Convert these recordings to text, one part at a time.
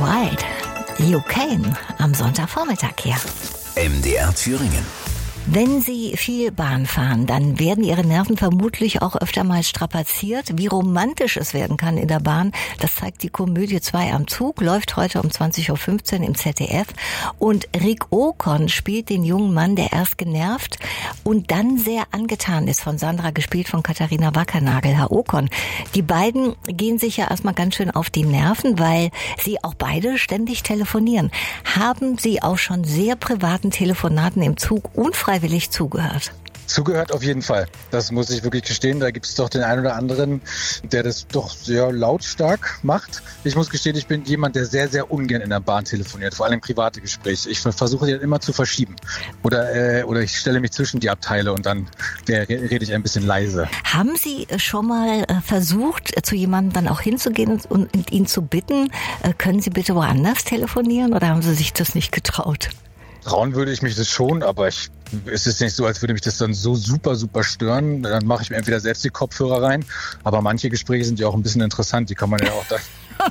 Alright, you can am Sonntagvormittag hier. MDR Thüringen. Wenn Sie viel Bahn fahren, dann werden Ihre Nerven vermutlich auch öfter mal strapaziert. Wie romantisch es werden kann in der Bahn, das zeigt die Komödie 2 am Zug, läuft heute um 20.15 Uhr im ZDF. Und Rick Okon spielt den jungen Mann, der erst genervt und dann sehr angetan ist, von Sandra, gespielt von Katharina Wackernagel. Herr Okon, die beiden gehen sich ja erstmal ganz schön auf die Nerven, weil sie auch beide ständig telefonieren. Haben Sie auch schon sehr privaten Telefonaten im Zug unfreiwillig zugehört? Zugehört auf jeden Fall. Das muss ich wirklich gestehen. Da gibt es doch den einen oder anderen, der das doch sehr lautstark macht. Ich muss gestehen, ich bin jemand, der sehr, sehr ungern in der Bahn telefoniert, vor allem private Gespräche. Ich versuche die dann immer zu verschieben. Oder ich stelle mich zwischen die Abteile und dann rede ich ein bisschen leise. Haben Sie schon mal versucht, zu jemandem dann auch hinzugehen und ihn zu bitten, können Sie bitte woanders telefonieren, oder haben Sie sich das nicht getraut? Trauen würde ich mich das schon, aber es ist nicht so, als würde mich das dann so super, super stören. Dann mache ich mir entweder selbst die Kopfhörer rein, aber manche Gespräche sind ja auch ein bisschen interessant, die kann man ja auch dann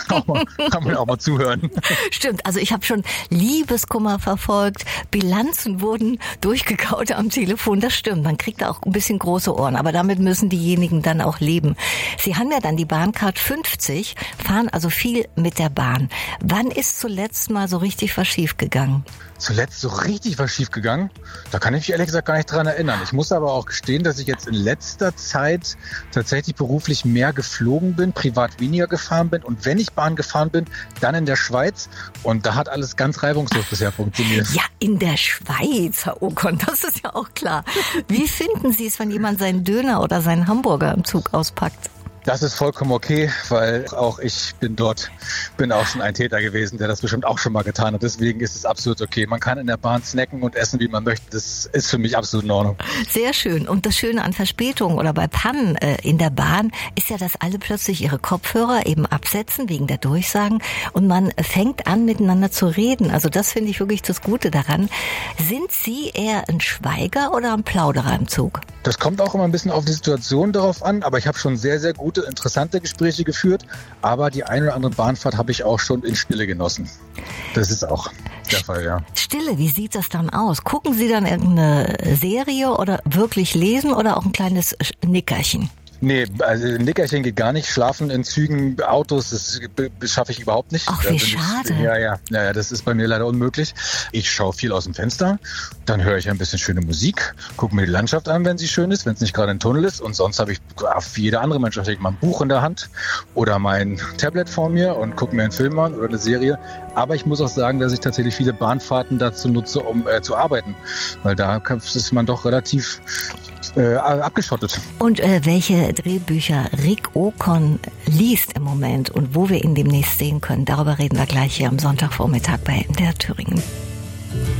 kann man auch mal zuhören. Stimmt, also ich habe schon Liebeskummer verfolgt, Bilanzen wurden durchgekaut am Telefon, das stimmt, man kriegt da auch ein bisschen große Ohren, aber damit müssen diejenigen dann auch leben. Sie haben ja dann die Bahncard 50, fahren also viel mit der Bahn. Wann ist zuletzt mal so richtig was schief gegangen? Zuletzt so richtig was schief gegangen? Da kann ich mich ehrlich gesagt gar nicht dran erinnern. Ich muss aber auch gestehen, dass ich jetzt in letzter Zeit tatsächlich beruflich mehr geflogen bin, privat weniger gefahren bin, und wenn ich Bahn gefahren bin, dann in der Schweiz, und da hat alles ganz reibungslos bisher funktioniert. Ja, in der Schweiz, Herr Okon, das ist ja auch klar. Wie finden Sie es, wenn jemand seinen Döner oder seinen Hamburger im Zug auspackt? Das ist vollkommen okay, weil auch ich bin auch schon ein Täter gewesen, der das bestimmt auch schon mal getan hat. Deswegen ist es absolut okay. Man kann in der Bahn snacken und essen, wie man möchte. Das ist für mich absolut in Ordnung. Sehr schön. Und das Schöne an Verspätungen oder bei Pannen in der Bahn ist ja, dass alle plötzlich ihre Kopfhörer eben absetzen wegen der Durchsagen und man fängt an, miteinander zu reden. Also das finde ich wirklich das Gute daran. Sind Sie eher ein Schweiger oder ein Plauderer im Zug? Das kommt auch immer ein bisschen auf die Situation darauf an, aber ich habe schon sehr, sehr gute, interessante Gespräche geführt, aber die eine oder andere Bahnfahrt habe ich auch schon in Stille genossen. Das ist auch der Fall, ja. Stille, wie sieht das dann aus? Gucken Sie dann irgendeine Serie oder wirklich lesen oder auch ein kleines Nickerchen? Nee, also Nickerchen geht gar nicht. Schlafen in Zügen, Autos, das schaffe ich überhaupt nicht. Ach, wie schade. Ja, das ist bei mir leider unmöglich. Ich schaue viel aus dem Fenster, dann höre ich ein bisschen schöne Musik, gucke mir die Landschaft an, wenn sie schön ist, wenn es nicht gerade ein Tunnel ist, und sonst habe ich auf jede andere Mensch mal ein Buch in der Hand oder mein Tablet vor mir und gucke mir einen Film an oder eine Serie. Aber ich muss auch sagen, dass ich tatsächlich viele Bahnfahrten dazu nutze, um zu arbeiten, weil da ist man doch relativ abgeschottet. Und welche Drehbücher Rick Okon liest im Moment und wo wir ihn demnächst sehen können, darüber reden wir gleich hier am Sonntagvormittag bei MDR Thüringen.